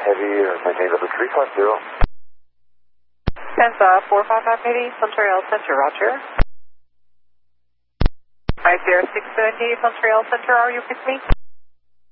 Heavy, maintain level 350. Tensa 455 Heavy, Montreal Center, roger. Right there, 670 Montreal Center, are you with me?